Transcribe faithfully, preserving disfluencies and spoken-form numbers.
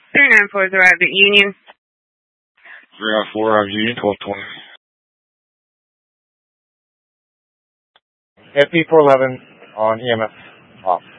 three nine four is arrived at Union. three nine four arrived at Union, twelve twenty. F P four eleven on E M S off.